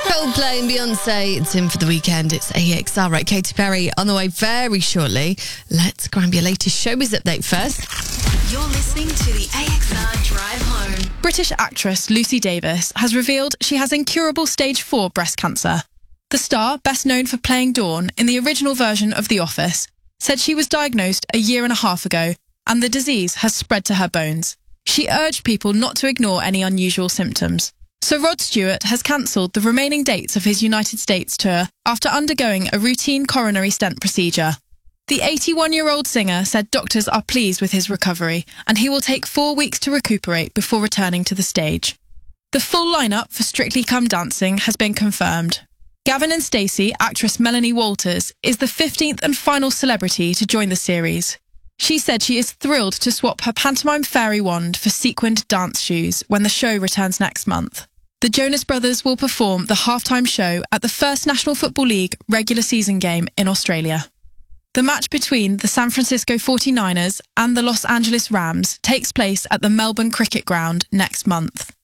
Coldplay and Beyonce, it's in for the weekend. It's AXR, right? Katy Perry on the way very shortly. Let's grab your latest showbiz update first. You're listening to the AXR Drive Home. British actress Lucy Davis has revealed she has incurable stage 4 breast cancer. The star, best known for playing Dawn in the original version of The Office, said she was diagnosed a year and a half ago and the disease has spread to her bones. She urged people not to ignore any unusual symptoms. Sir Rod Stewart has cancelled the remaining dates of his United States tour after undergoing a routine coronary stent procedure. The 81-year-old singer said doctors are pleased with his recovery and he will take 4 weeks to recuperate before returning to the stage. The full lineup for Strictly Come Dancing has been confirmed. Gavin and Stacey, actress Melanie Walters, is the 15th and final celebrity to join the series. She said she is thrilled to swap her pantomime fairy wand for sequined dance shoes when the show returns next month. The Jonas Brothers will perform the halftime show at the first National Football League regular season game in Australia. The match between the San Francisco 49ers and the Los Angeles Rams takes place at the Melbourne Cricket Ground next month.